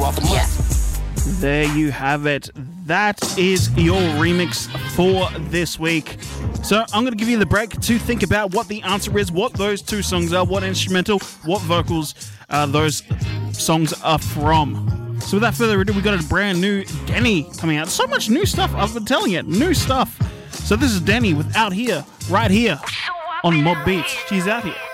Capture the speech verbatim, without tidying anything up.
off the yeah. There you have it. That is your remix for this week. So I'm going to give you the break to think about what the answer is, what those two songs are, what instrumental, what vocals uh, those songs are from. So without further ado, we've got a brand new Denny coming out. So much new stuff, I've been telling you, new stuff. So this is Denny with Out Here, right here on Mob Beats. She's out here.